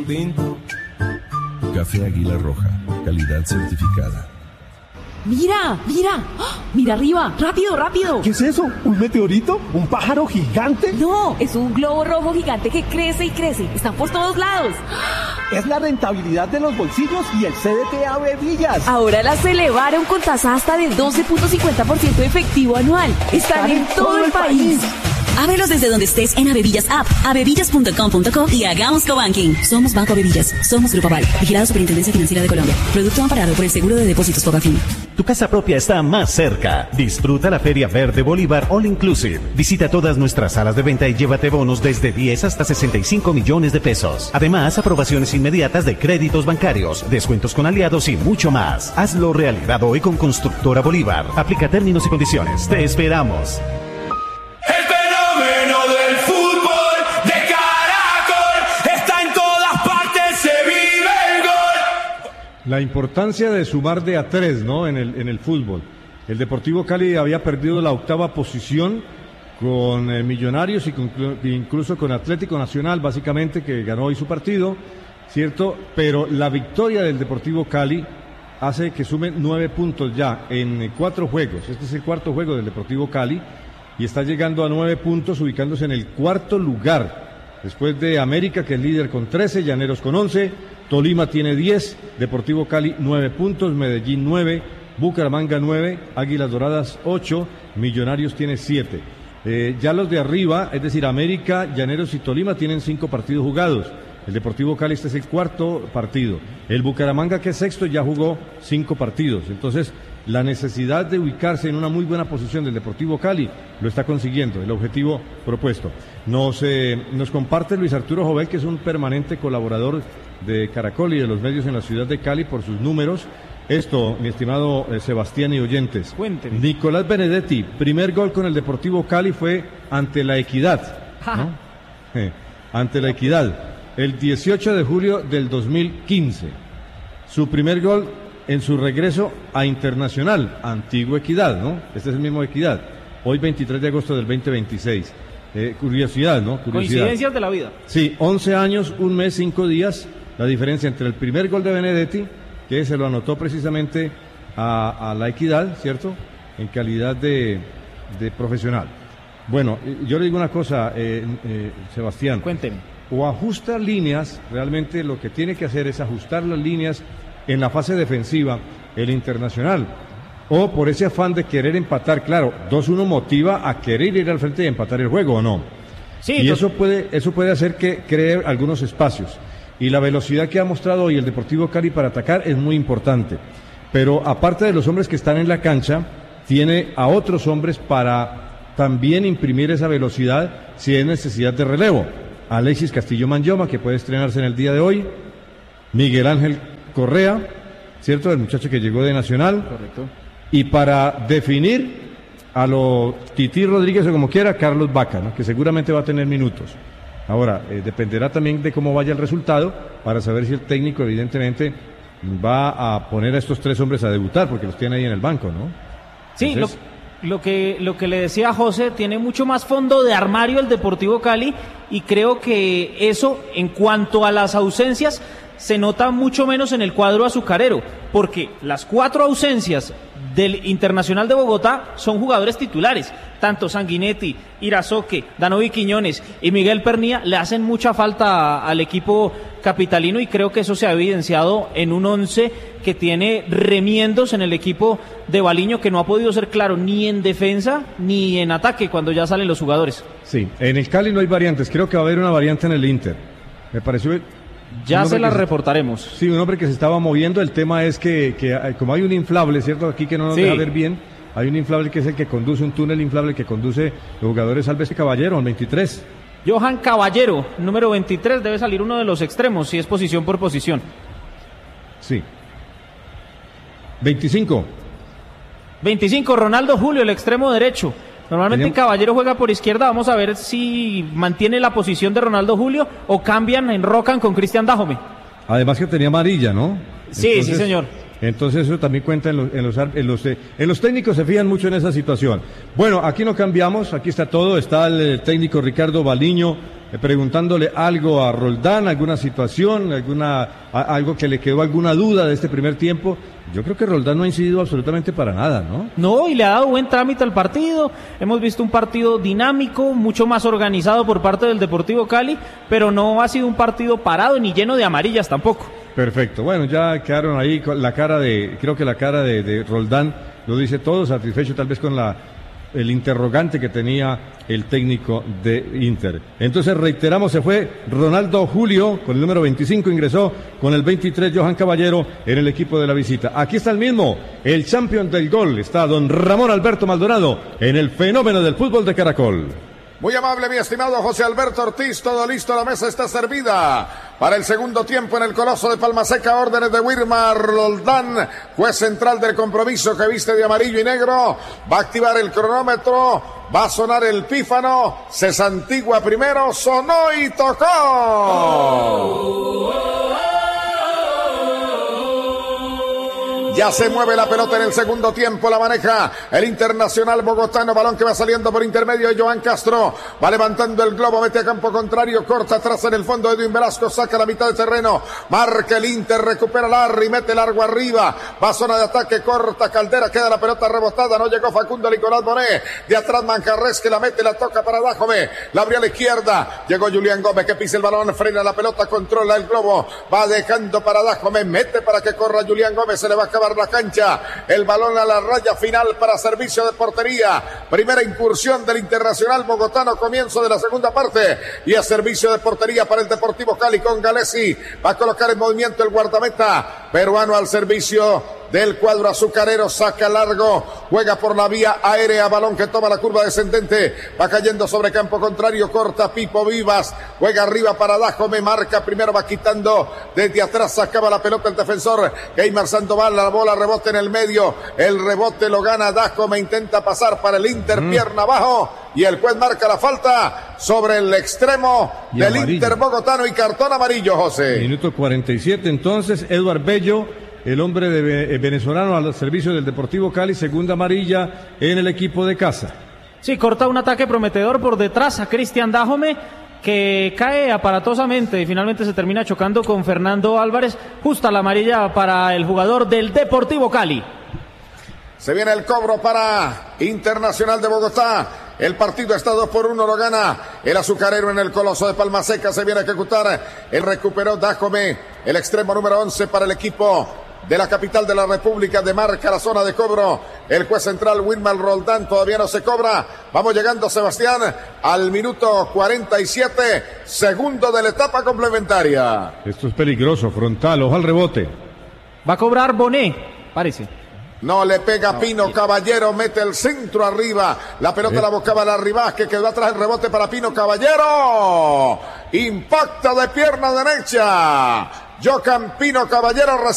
Café Águila Roja, calidad certificada. ¡Mira! ¡Mira! ¡Oh! ¡Mira arriba! ¡Rápido, rápido! ¿Qué es eso? ¿Un meteorito? ¿Un pájaro gigante? No, es un globo rojo gigante que crece y crece. Están por todos lados. Es la rentabilidad de los bolsillos y el CDT Avevillas. Ahora las elevaron con tasa hasta del 12.50% efectivo anual. Están en todo el país. Ábrelos desde donde estés en Avevillas App, avevillas.com.co y hagamos cobanking. Somos Banco Avevillas, somos Grupo Aval, vigilado Superintendencia Financiera de Colombia. Producto amparado por el Seguro de Depósitos Fogafín. Tu casa propia está más cerca. Disfruta la Feria Verde Bolívar All Inclusive. Visita todas nuestras salas de venta y llévate bonos desde 10 hasta 65 millones de pesos. Además, aprobaciones inmediatas de créditos bancarios, descuentos con aliados y mucho más. Hazlo realidad hoy con Constructora Bolívar. Aplica términos y condiciones. Te esperamos. La importancia de sumar de a 3, ¿no? En el fútbol. El Deportivo Cali había perdido la 8ª posición con Millonarios y incluso con Atlético Nacional, básicamente, que ganó hoy su partido, ¿cierto? Pero la victoria del Deportivo Cali hace que sume 9 puntos ya en 4 juegos. Este es el 4º juego del Deportivo Cali y está llegando a 9 puntos, ubicándose en el 4º lugar. Después de América, que es líder con 13, Llaneros con 11, Tolima tiene 10, Deportivo Cali 9 puntos, Medellín 9, Bucaramanga 9, Águilas Doradas 8, Millonarios tiene 7. Ya los de arriba, es decir, América, Llaneros y Tolima tienen 5 partidos jugados. El Deportivo Cali este es el 4º partido. El Bucaramanga, que es 6º, ya jugó 5 partidos. Entonces, la necesidad de ubicarse en una muy buena posición del Deportivo Cali lo está consiguiendo, el objetivo propuesto. Nos comparte Luis Arturo Jovel, que es un permanente colaborador de Caracol y de los medios en la ciudad de Cali por sus números. Esto, mi estimado Sebastián y oyentes. Cuénteme. Nicolás Benedetti, primer gol con el Deportivo Cali fue ante La Equidad, ¿no? Ante La Equidad, el 18 de julio del 2015. Su primer gol en su regreso a Internacional, Antigua Equidad, ¿no? Este es el mismo Equidad. Hoy 23 de agosto del 2026. Curiosidad, ¿no? Coincidencias de la vida. Sí, 11 años, 1 mes, 5 días, la diferencia entre el primer gol de Benedetti, que se lo anotó precisamente a La Equidad, ¿cierto? En calidad de profesional. Bueno, yo le digo una cosa, Sebastián. Cuénteme. O ajusta líneas, realmente lo que tiene que hacer es ajustar las líneas en la fase defensiva, el Internacional. O por ese afán de querer empatar, claro, 2-1 motiva a querer ir al frente y empatar el juego, ¿o no? Sí. Y eso puede hacer que cree algunos espacios. Y la velocidad que ha mostrado hoy el Deportivo Cali para atacar es muy importante. Pero aparte de los hombres que están en la cancha, tiene a otros hombres para también imprimir esa velocidad si hay necesidad de relevo. Alexis Castillo Manyoma, que puede estrenarse en el día de hoy. Miguel Ángel Correa, ¿cierto? El muchacho que llegó de Nacional. Correcto. Y para definir a lo Tití Rodríguez o como quiera, Carlos Vaca, ¿no? Que seguramente va a tener minutos. Ahora, dependerá también de cómo vaya el resultado para saber si el técnico evidentemente va a poner a estos 3 hombres a debutar, porque los tiene ahí en el banco, ¿no? Sí, entonces, lo que le decía José, tiene mucho más fondo de armario el Deportivo Cali y creo que eso, en cuanto a las ausencias, se nota mucho menos en el cuadro azucarero, porque las 4 ausencias del Internacional de Bogotá son jugadores titulares, tanto Sanguinetti, Irazoque, Danovi Quiñones y Miguel Pernía le hacen mucha falta al equipo capitalino y creo que eso se ha evidenciado en un 11 que tiene remiendos en el equipo de Baliño, que no ha podido ser claro ni en defensa ni en ataque cuando ya salen los jugadores. Sí, en el Cali no hay variantes, creo que va a haber una variante en el Inter. Me pareció... Ya se la reportaremos. Sí, un hombre que se estaba moviendo. El tema es que como hay un inflable, ¿cierto? Aquí que no nos deja ver bien. Hay un inflable que es el que conduce, un túnel inflable que conduce los jugadores al Caballero, al 23. Johan Caballero, número 23, debe salir uno de los extremos, si es posición por posición. Sí. 25, Ronaldo Julio, el extremo derecho. Normalmente Caballero juega por izquierda, vamos a ver si mantiene la posición de Ronaldo Julio o cambian, enrocan con Cristian Dajome. Además que tenía amarilla, ¿no? Sí, entonces, sí señor. Entonces eso también cuenta en los técnicos, se fijan mucho en esa situación. Bueno, aquí no cambiamos, aquí está todo, está el técnico Ricardo Baliño preguntándole algo a Roldán, alguna situación, algo que le quedó alguna duda de este primer tiempo. Yo creo que Roldán no ha incidido absolutamente para nada, ¿no? No, y le ha dado buen trámite al partido. Hemos visto un partido dinámico, mucho más organizado por parte del Deportivo Cali, pero no ha sido un partido parado ni lleno de amarillas tampoco. Perfecto, bueno, ya quedaron ahí con la cara creo que la cara de Roldán lo dice todo, satisfecho tal vez con el interrogante que tenía el técnico de Inter. Entonces reiteramos, se fue Ronaldo Julio con el número 25, ingresó con el 23 Johan Caballero en el equipo de la visita. Aquí está el mismo, el campeón del gol, está don Ramón Alberto Maldonado en el fenómeno del fútbol de Caracol. Muy amable, mi estimado José Alberto Ortiz, todo listo, la mesa está servida para el segundo tiempo en el Coloso de Palma Seca, órdenes de Wilmar Roldán, juez central del compromiso que viste de amarillo y negro, va a activar el cronómetro, va a sonar el pífano, se santigua primero, sonó y tocó. Ya se mueve la pelota en el segundo tiempo, la maneja el internacional bogotano, balón que va saliendo por intermedio de Johan Castro, va levantando el globo, mete a campo contrario, corta atrás en el fondo, Edwin Velasco saca la mitad de terreno, marca el Inter, recupera Larry, mete largo arriba, va a zona de ataque, corta Caldera, queda la pelota rebotada, no llegó Facundo Nicolás Bonet, de atrás Manjarres que la mete, la toca para Dajome, la abrió a la izquierda, llegó Julián Gómez que pisa el balón, frena la pelota, controla el globo, va dejando para Dajome, mete para que corra Julián Gómez, se le va a acabar la cancha, el balón a la raya final para servicio de portería, primera incursión del internacional bogotano, comienzo de la segunda parte, y a servicio de portería para el Deportivo Cali con Galesi, va a colocar en movimiento el guardameta peruano al servicio del cuadro azucarero, saca largo, juega por la vía aérea, balón que toma la curva descendente, va cayendo sobre campo contrario, corta Pipo Vivas, juega arriba para Dajome, marca primero, va quitando desde atrás, sacaba la pelota el defensor Keimar Sandoval, la bola rebote en el medio, el rebote lo gana Dajome, intenta pasar para el Inter, pierna abajo, y el juez marca la falta sobre el extremo del Inter bogotano y cartón amarillo, José. Minuto 47 entonces, Eduard Bello, el hombre venezolano al servicio del Deportivo Cali, segunda amarilla en el equipo de casa. Sí, corta un ataque prometedor por detrás a Cristian Dajome, que cae aparatosamente y finalmente se termina chocando con Fernando Álvarez. Justa la amarilla para el jugador del Deportivo Cali. Se viene el cobro para Internacional de Bogotá. El partido está 2-1, lo gana el azucarero en el Coloso de Palma Seca. Se viene a ejecutar, el recuperó Dajome, el extremo número 11 para el equipo de la capital de la República, de marca la zona de cobro. El juez central Wilmar Roldán, todavía no se cobra. Vamos llegando, Sebastián, al minuto 47, segundo de la etapa complementaria. Esto es peligroso, frontal, ojo al rebote. Va a cobrar Bonet, parece. No le pega Pino Caballero, mete el centro arriba, la pelota la buscaba la Rivas, que quedó atrás, el rebote para Pino Caballero, impacta de pierna derecha, Johan Pino Caballero